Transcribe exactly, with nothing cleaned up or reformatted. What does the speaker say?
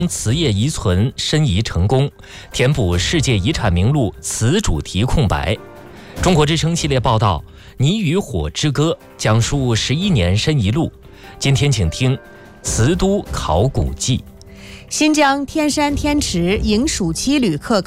瓷业遗存申遗成功，填补世界遗产名录瓷主题空白。中国之声系列报道《你与火之歌》，讲述十一年申遗录。今天请听瓷都考古记。 新疆天山天池迎暑期旅客